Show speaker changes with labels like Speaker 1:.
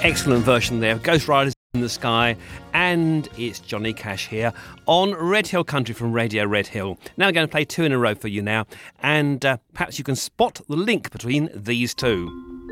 Speaker 1: Excellent version there of Ghost Riders in the Sky, and it's Johnny Cash here on Red Hill Country from Radio Red Hill. Now I'm going to play two in a row for you now, and perhaps you can spot the link between these two.